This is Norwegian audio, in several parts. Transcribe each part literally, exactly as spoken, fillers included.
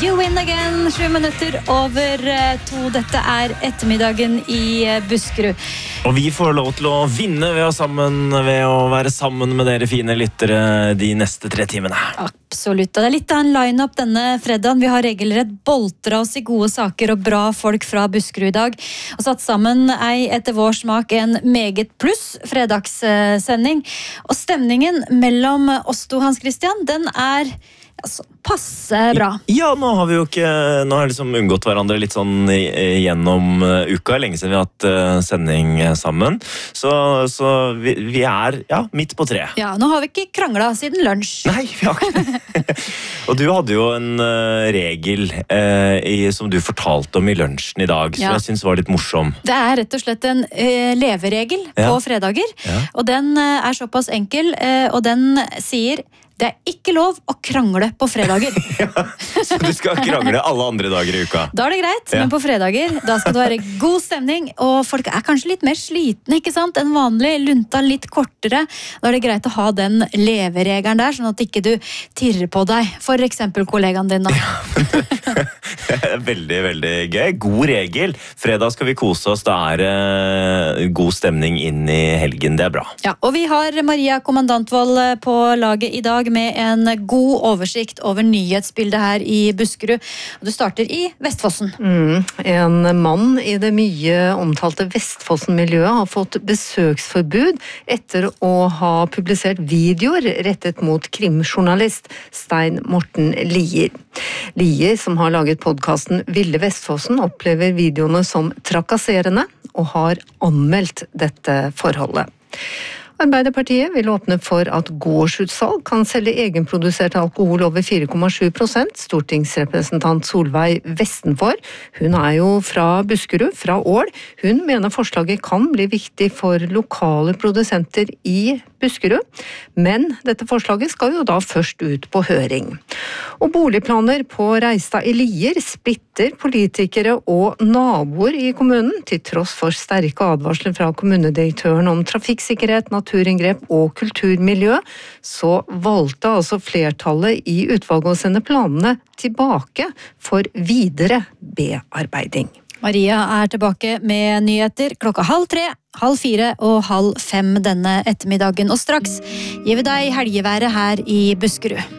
You win again, sju minutter over to. Dette er ettermiddagen i Buskerud. Og vi får lov til å vinne ved å, sammen, ved å være sammen med dere fine lyttere de neste tre timene. Absolutt. Det er litt av en line-up denne fredagen. Vi har regelrett boltra oss i gode saker og bra folk fra Buskerud i dag. Og satt sammen ei etter vår smak en meget pluss fredagssending. Og stemningen mellom oss to, Hans Christian, den er altså, passe bra. Ja, nå har vi jo ikke nå har vi liksom unngått hverandre litt sånn gjennom uka. Lenge siden vi har hatt uh, sending sammen. Så, så vi, vi er ja, midt på tre. Ja, nå har vi ikke kranglet siden lunsj. Nei, vi har ikke. Og du hadde jo en uh, regel uh, i, som du fortalte om i lunsjen i dag, som ja. jeg synes var litt morsom. Det er rett og slett en uh, leveregel ja. på fredager. Ja. Og den uh, er såpass enkel, uh, og den sier det er ikke lov å krangle på fredager. Ja, så du skal krangle alle andre dager i uka? Da er det greit, ja. men på fredager da skal det være god stemning, og folk er kanskje litt mer slitne, ikke sant? Enn vanlig, lunta litt kortere. Da er det greit å ha den leveregelen der, sånn at ikke du tirrer på deg. For eksempel kollegaen din da. Ja, det er veldig, veldig gøy. God regel. Fredag skal vi kose oss, da er det god stemning inn i helgen. Det er bra. Ja, og vi har Maria Kommandantvold på laget i dag med en god oversikt over nyhetsbildet her i Buskerud. Og du starter i Vestfossen. Mm, en mann i det mye omtalte Vestfossen-miljøet har fått besøksforbud etter å ha publisert videoer rettet mot krimjournalist Stein Morten Lier. Lier, som har laget podcasten Ville Vestfossen, opplever videoene som trakasserende og har anmeldt dette forholdet. Arbeiderpartiet vil åpne for at gårdsutsalg kan selge egenprodusert alkohol over fire komma sju prosent. Stortingsrepresentant Solveig Vestenfor, hun er jo fra Buskerud, fra Ål. Hun mener forslaget kan bli viktig for lokale produsenter i Buskerud, men dette forslaget skal jo da først ut på høring. Og boligplaner på Reistad i Lier splitter politikere og naboer i kommunen, til tross for sterke advarsler fra kommunedirektøren om trafikksikkerhet, naturinngrep og kulturmiljø, så valgte altså flertallet i utvalget å sende planene tilbake for videre bearbeiding. Maria er tilbake med nyheter klokka halv tre, halv fire og halv fem denne ettermiddagen. Og straks gir vi deg helgeværet her i Buskerud.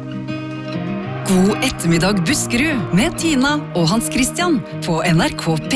God ettermiddag Buskerud med Tina og Hans Christian på N R K P.